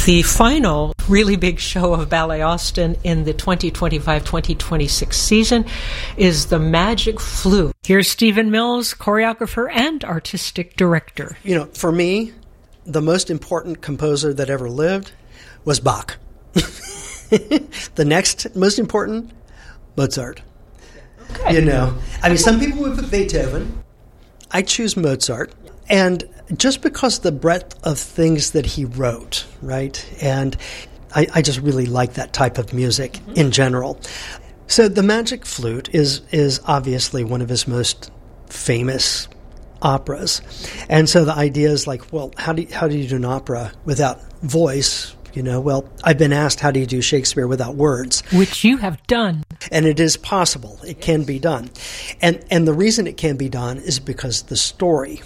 The final really big show of Ballet Austin in the 2025-2026 season is The Magic Flute. Here's Stephen Mills, choreographer and artistic director. You know, for me, the most important composer that ever lived was Bach. The next most important, Mozart. Okay. You know, I mean, some people would put Beethoven. I choose Mozart. And just because the breadth of things that he wrote, right? And I just really like that type of music in general. So The Magic Flute is obviously one of his most famous operas. And so the idea is like, well, how do you do an opera without voice? You know, well, I've been asked, how do you do Shakespeare without words? Which you have done. And it is possible. It can be done. And the reason it can be done is because the story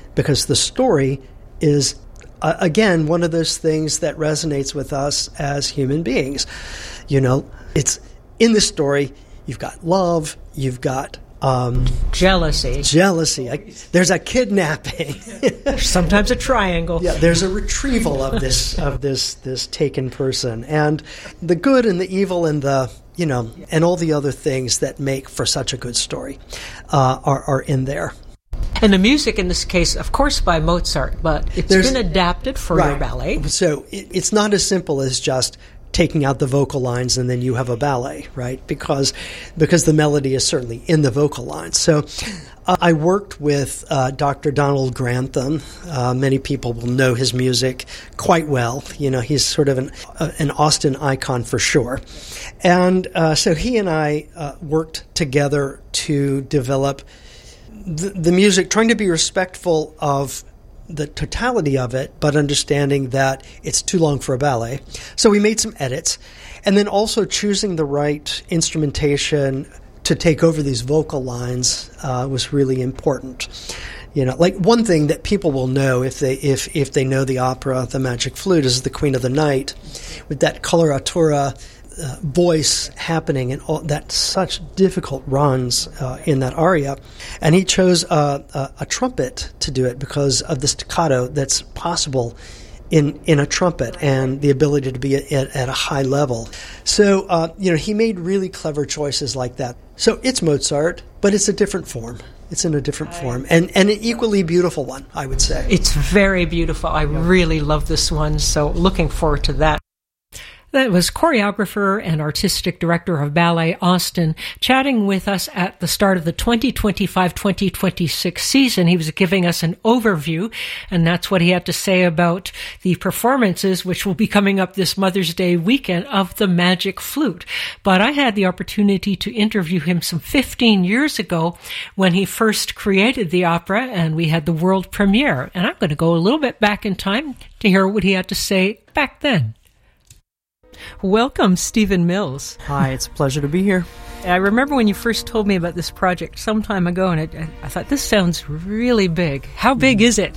is, again, one of those things that resonates with us as human beings. You know, it's in the story, you've got love, you've got jealousy. There's a kidnapping. Sometimes a triangle. Yeah, there's a retrieval of this taken person, and the good and the evil and the, you know, and all the other things that make for such a good story are in there. And the music in this case, of course, by Mozart, but there's been adapted for your ballet. So it's not as simple as just taking out the vocal lines and then you have a ballet, right? Because the melody is certainly in the vocal lines. So I worked with Dr. Donald Grantham. Many people will know his music quite well. You know, he's sort of an Austin icon for sure. And so he and I worked together to develop the music, trying to be respectful of the totality of it, but understanding that it's too long for a ballet. So we made some edits, and then also choosing the right instrumentation to take over these vocal lines was really important. You know, like one thing that people will know if they know the opera, The Magic Flute, is the Queen of the Night, with that coloratura voice happening and all that, such difficult runs in that aria. And he chose a trumpet to do it because of the staccato that's possible in a trumpet and the ability to be at a high level. So, you know, he made really clever choices like that. So it's Mozart, but it's a different form. It's in a different form, and an equally beautiful one, I would say. It's very beautiful. I really love this one, so looking forward to that. That was choreographer and artistic director of Ballet Austin chatting with us at the start of the 2025-2026 season. He was giving us an overview, and that's what he had to say about the performances, which will be coming up this Mother's Day weekend, of The Magic Flute. But I had the opportunity to interview him some 15 years ago when he first created the opera, and we had the world premiere. And I'm going to go a little bit back in time to hear what he had to say back then. Welcome, Stephen Mills. Hi, it's a pleasure to be here. I remember when you first told me about this project some time ago, and I thought, this sounds really big. How big is it?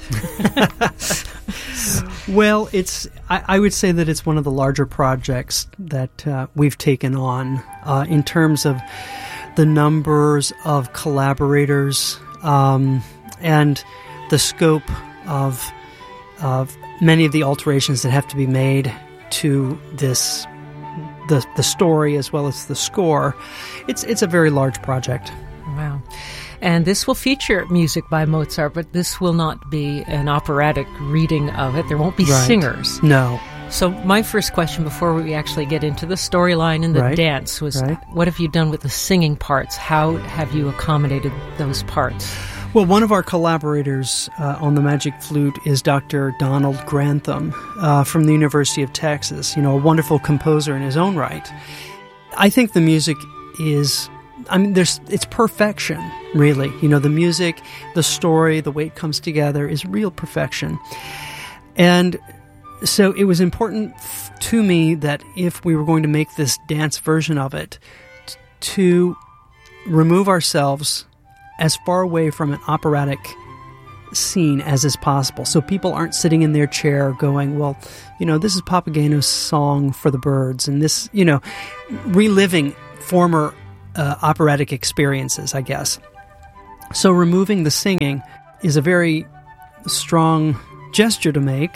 Well, I would say that it's one of the larger projects that we've taken on in terms of the numbers of collaborators and the scope of many of the alterations that have to be made to this, the story as well as the score. It's a very large project. Wow. And this will feature music by Mozart, but this will not be an operatic reading of it. There won't be singers. No. So my first question before we actually get into the storyline and the dance was, what have you done with the singing parts? How have you accommodated those parts? Well, one of our collaborators on The Magic Flute is Dr. Donald Grantham from the University of Texas, you know, a wonderful composer in his own right. I think the music is, it's perfection, really. You know, the music, the story, the way it comes together is real perfection. And so it was important to me that if we were going to make this dance version of it, to remove ourselves as far away from an operatic scene as is possible. So people aren't sitting in their chair going, well, you know, this is Papageno's song for the birds, and this, you know, reliving former operatic experiences, I guess. So removing the singing is a very strong gesture to make,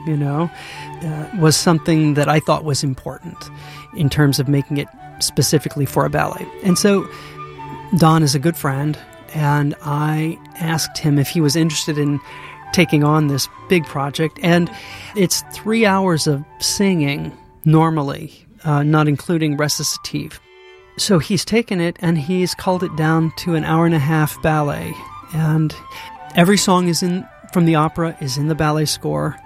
was something that I thought was important in terms of making it specifically for a ballet. And so Don is a good friend, and I asked him if he was interested in taking on this big project. And it's 3 hours of singing normally, not including recitative. So he's taken it and he's culled it down to an hour and a half ballet. And every song from the opera is in the ballet score.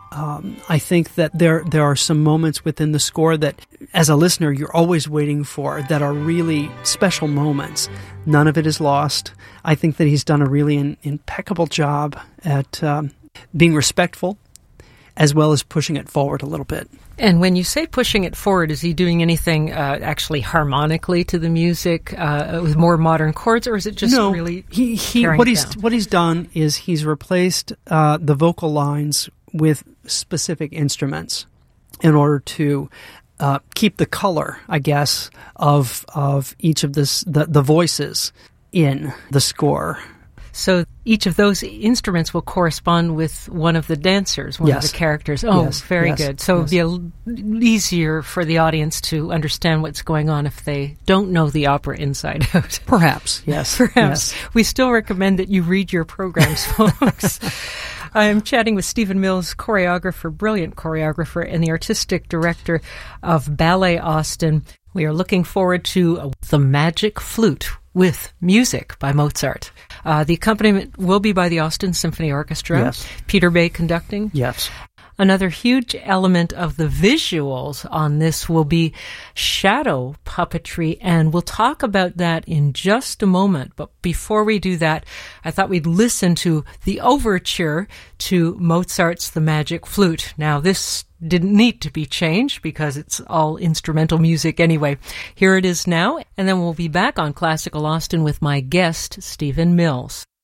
I think that there are some moments within the score that, as a listener, you're always waiting for, that are really special moments. None of it is lost. I think that he's done a really impeccable job at being respectful, as well as pushing it forward a little bit. And when you say pushing it forward, is he doing anything actually harmonically to the music with more modern chords, or is it just really what he's done is he's replaced the vocal lines with specific instruments in order to keep the color, I guess, of each of the voices in the score. So each of those instruments will correspond with one of the dancers, one of the characters. Oh, yes. Very good. So it'll be easier for the audience to understand what's going on if they don't know the opera inside out. Perhaps, yes. Perhaps. Yes. We still recommend that you read your programs, folks. I'm chatting with Stephen Mills, choreographer, brilliant choreographer, and the artistic director of Ballet Austin. We are looking forward to The Magic Flute with music by Mozart. The accompaniment will be by the Austin Symphony Orchestra. Yes. Peter Bay conducting. Yes. Another huge element of the visuals on this will be shadow puppetry, and we'll talk about that in just a moment. But before we do that, I thought we'd listen to the overture to Mozart's The Magic Flute. Now, this didn't need to be changed because it's all instrumental music anyway. Here it is now, and then we'll be back on Classical Austin with my guest, Stephen Mills.